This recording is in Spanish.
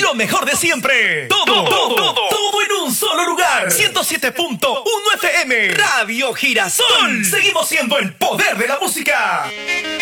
Lo mejor de siempre. Todo en un solo lugar. 107.1 FM. Radio Girasol. Seguimos siendo el poder de la música.